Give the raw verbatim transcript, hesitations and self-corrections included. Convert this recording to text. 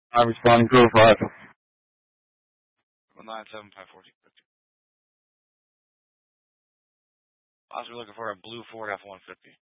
I'm responding to a five. nine seven five fourteen fifty. Possibly looking for a blue Ford F one fifty.